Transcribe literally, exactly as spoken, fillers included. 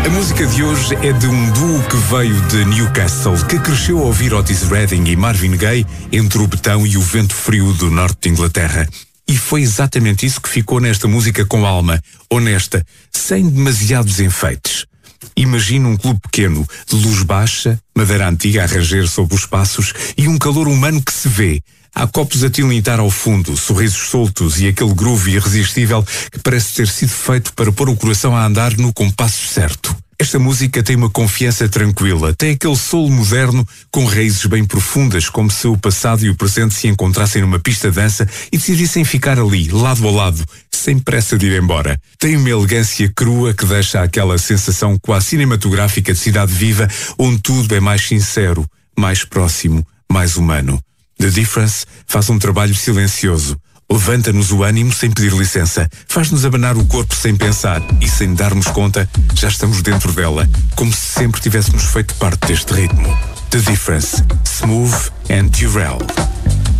A música de hoje é de um duo que veio de Newcastle, que cresceu a ouvir Otis Redding e Marvin Gaye entre o betão e o vento frio do norte de Inglaterra. E foi exatamente isso que ficou nesta música com alma, honesta, sem demasiados enfeites. Imagina um clube pequeno, de luz baixa, madeira antiga a ranger sob os passos e um calor humano que se vê. Há copos a tilintar ao fundo, sorrisos soltos e aquele groove irresistível que parece ter sido feito para pôr o coração a andar no compasso certo. Esta música tem uma confiança tranquila, tem aquele soul moderno com raízes bem profundas, como se o passado e o presente se encontrassem numa pista de dança e decidissem ficar ali, lado a lado, sem pressa de ir embora. Tem uma elegância crua que deixa aquela sensação quase cinematográfica de cidade viva, onde tudo é mais sincero, mais próximo, mais humano. The Difference faz um trabalho silencioso. Levanta-nos o ânimo sem pedir licença. Faz-nos abanar o corpo sem pensar. E sem darmos conta, já estamos dentro dela. Como se sempre tivéssemos feito parte deste ritmo. The Difference. Smooth and Tyrell.